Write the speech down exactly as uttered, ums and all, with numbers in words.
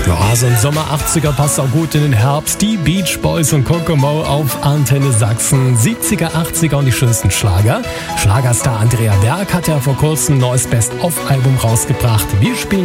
Ja, so ein Sommer achtziger passt auch gut in den Herbst. Die Beach Boys und Kokomo auf Antenne Sachsen. siebziger, achtziger und die schönsten Schlager. Schlagerstar Andrea Berg hat ja vor kurzem ein neues Best-of-Album rausgebracht. Wir spielen